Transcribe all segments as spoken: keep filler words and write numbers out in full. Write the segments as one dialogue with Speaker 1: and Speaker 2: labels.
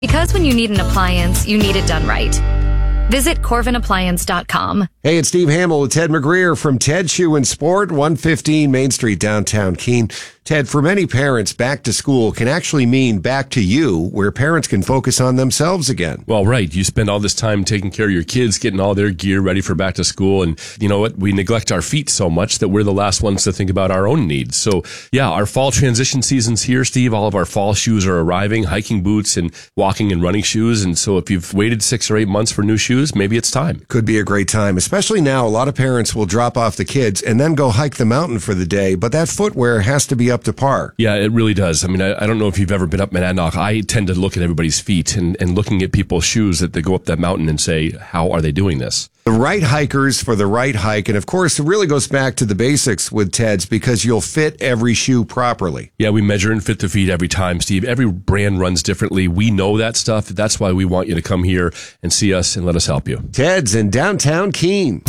Speaker 1: Because when you need an appliance, you need it done right. Visit Corvin Appliance dot com.
Speaker 2: Hey, it's Steve Hamill with Ted McGreer from Ted Shoe and Sport, one fifteen Main Street, downtown Keene. Ted, for many parents, back to school can actually mean back to you, where parents can focus on themselves again.
Speaker 3: Well, right. You spend all this time taking care of your kids, getting all their gear ready for back to school. And you know what? We neglect our feet so much that we're the last ones to think about our own needs. So, yeah, our fall transition season's here, Steve. All of our fall shoes are arriving, hiking boots and walking and running shoes. And so if you've waited six or eight months for new shoes, maybe it's time.
Speaker 2: Could be a great time, especially now. A lot of parents will drop off the kids and then go hike the mountain for the day, but that footwear has to be up to par.
Speaker 3: Yeah, it really does. I mean, I, I don't know if you've ever been up Monadnock. I tend to look at everybody's feet and, and looking at people's shoes that they go up that mountain and say, how are they doing this?
Speaker 2: The right hikers for the right hike. And of course, it really goes back to the basics with Ted's because you'll fit every shoe properly.
Speaker 3: Yeah, we measure and fit the feet every time, Steve. Every brand runs differently. We know that stuff. That's why we want you to come here and see us and let us help you.
Speaker 2: Ted's in downtown Keene.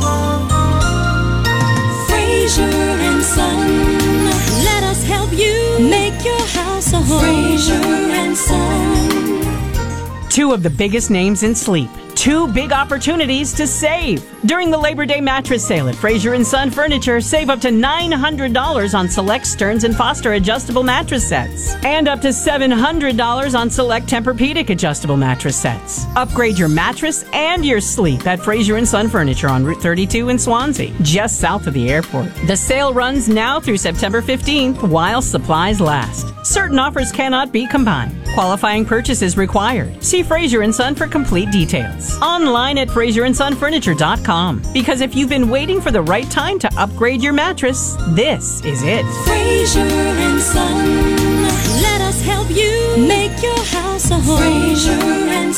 Speaker 4: Fraser and Son, let us help you make your house a home. Fraser and Son.
Speaker 5: Two of the biggest names in sleep. Two big opportunities to save. During the Labor Day mattress sale at Fraser and Son Furniture, save up to nine hundred dollars on select Stearns and Foster adjustable mattress sets. And up to seven hundred dollars on select Tempur-Pedic adjustable mattress sets. Upgrade your mattress and your sleep at Fraser and Son Furniture on Route thirty-two in Swansea, just south of the airport. The sale runs now through September fifteenth while supplies last. Certain offers cannot be combined. Qualifying purchases required. See Fraser and Son for complete details. Online at fraser and son furniture dot com. Because if you've been waiting for the right time to upgrade your mattress, this is it.
Speaker 4: Fraser and Son, let us help you make your house a home. Fraser and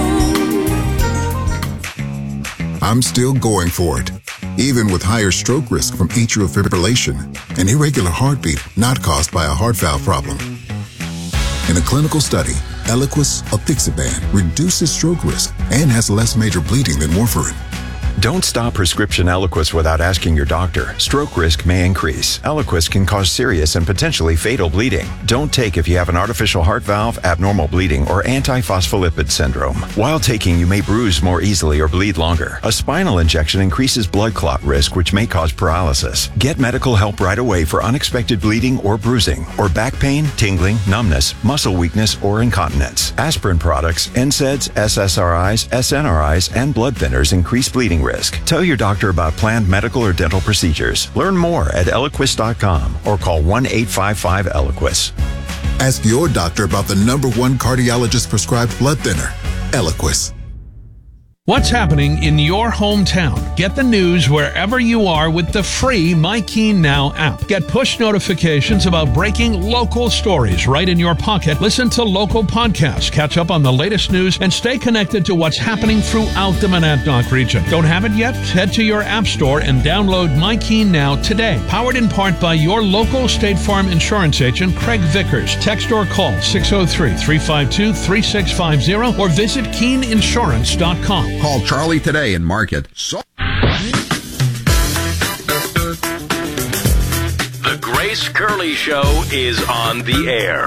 Speaker 4: Son.
Speaker 6: I'm still going for it, even with higher stroke risk from atrial fibrillation, an irregular heartbeat not caused by a heart valve problem. In a clinical study, Eliquis apixaban reduces stroke risk and has less major bleeding than warfarin.
Speaker 7: Don't stop prescription Eliquis without asking your doctor. Stroke risk may increase. Eliquis can cause serious and potentially fatal bleeding. Don't take if you have an artificial heart valve, abnormal bleeding, or antiphospholipid syndrome. While taking, you may bruise more easily or bleed longer. A spinal injection increases blood clot risk, which may cause paralysis. Get medical help right away for unexpected bleeding or bruising, or back pain, tingling, numbness, muscle weakness, or incontinence. Aspirin products, N SAIDs, S S R Is, S N R Is, and blood thinners increase bleeding risk. Tell your doctor about planned medical or dental procedures. Learn more at eliquis dot com or call one eight five five Eliquis.
Speaker 6: Ask your doctor about the number one cardiologist prescribed blood thinner, Eliquis.
Speaker 8: What's happening in your hometown? Get the news wherever you are with the free My Keene Now app. Get push notifications about breaking local stories right in your pocket. Listen to local podcasts, catch up on the latest news, and stay connected to what's happening throughout the Monadnock region. Don't have it yet? Head to your app store and download My Keene Now today. Powered in part by your local State Farm insurance agent, Craig Vickers. Text or call six oh three, three five two, three six five zero or visit keene insurance dot com.
Speaker 9: Call Charlie today and mark it. So-
Speaker 10: The Grace Curley Show is on the air.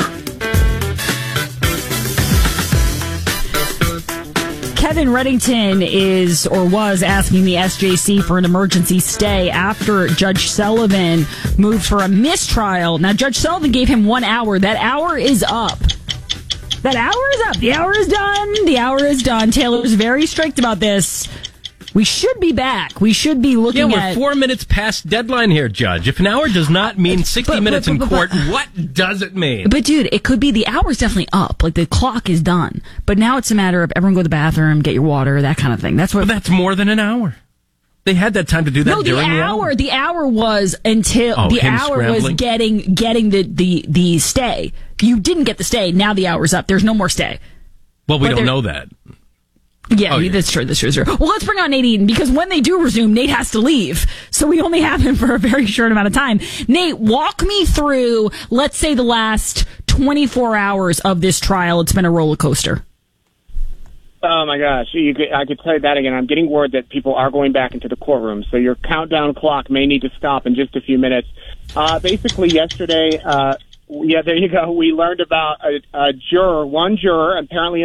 Speaker 11: Kevin Reddington is or was asking the S J C for an emergency stay after Judge Sullivan moved for a mistrial. Now, Judge Sullivan gave him one hour. That hour is up. That hour is up. The hour is done. The hour is done. Taylor's very strict about this. We should be back. We should be looking at...
Speaker 12: Yeah, we're
Speaker 11: at,
Speaker 12: four minutes past deadline here, Judge. If an hour does not mean sixty
Speaker 11: but,
Speaker 12: minutes
Speaker 11: but, but,
Speaker 12: in
Speaker 11: but,
Speaker 12: court,
Speaker 11: but,
Speaker 12: what does it mean?
Speaker 11: But, dude, it could be the hour's definitely up. Like, the clock is done. But now it's a matter of everyone go to the bathroom, get your water, that kind of thing. That's what.
Speaker 12: But that's more than an hour. They had that time to do that
Speaker 11: no,
Speaker 12: during
Speaker 11: the
Speaker 12: the
Speaker 11: hour.
Speaker 12: hour.
Speaker 11: The hour was until
Speaker 12: oh,
Speaker 11: the
Speaker 12: him
Speaker 11: hour
Speaker 12: scrambling?
Speaker 11: was getting getting the, the, the stay. You didn't get the stay. Now the hour's up. There's no more stay.
Speaker 12: Well, we
Speaker 11: but
Speaker 12: don't know that.
Speaker 11: Yeah,
Speaker 12: oh, yeah,
Speaker 11: that's true. That's true. That's true. Well, let's bring on Nate Eden because when they do resume, Nate has to leave. So we only have him for a very short amount of time. Nate, walk me through, let's say, the last twenty-four hours of this trial. It's been a roller coaster.
Speaker 13: Oh, my gosh. You could, I could tell you that again. I'm getting word that people are going back into the courtroom, so your countdown clock may need to stop in just a few minutes. Uh, basically, yesterday, uh, yeah, there you go. We learned about a, a juror, one juror, apparently